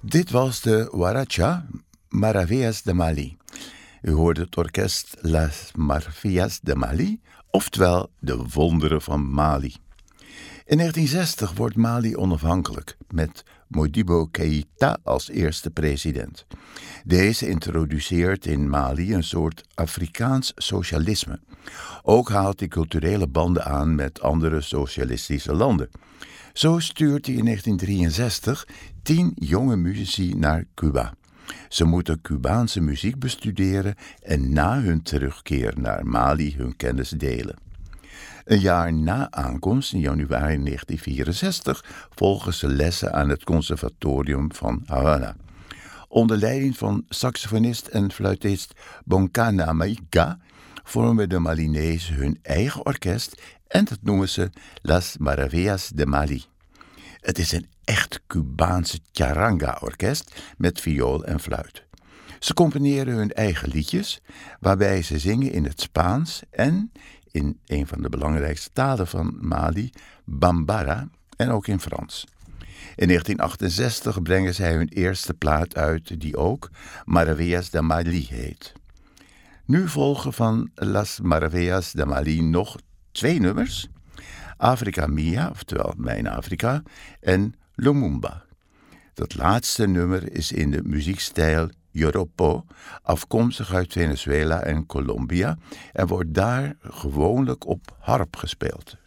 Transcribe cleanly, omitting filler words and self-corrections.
Dit was de Huaracha Maravillas de Mali. U hoorde het orkest Las Maravillas de Mali, oftewel de Wonderen van Mali. In 1960 wordt Mali onafhankelijk, met Modibo Keïta als eerste president. Deze introduceert in Mali een soort Afrikaans socialisme. Ook haalt hij culturele banden aan met andere socialistische landen. Zo stuurt hij in 1963 10 jonge muzici naar Cuba. Ze moeten Cubaanse muziek bestuderen en na hun terugkeer naar Mali hun kennis delen. Een jaar na aankomst, in januari 1964, volgen ze lessen aan het conservatorium van Havana. Onder leiding van saxofonist en fluitist Boncana Maiga vormen de Malinezen hun eigen orkest en dat noemen ze Las Maravillas de Mali. Het is een echt Cubaanse charanga-orkest met viool en fluit. Ze componeren hun eigen liedjes, waarbij ze zingen in het Spaans en in een van de belangrijkste talen van Mali, Bambara, en ook in Frans. In 1968 brengen zij hun eerste plaat uit die ook Maravillas de Mali heet. Nu volgen van Las Maravillas de Mali nog 2 nummers: Africa Mia, oftewel Mijn Afrika, en Lumumba. Dat laatste nummer is in de muziekstijl Joropo, afkomstig uit Venezuela en Colombia, en wordt daar gewoonlijk op harp gespeeld.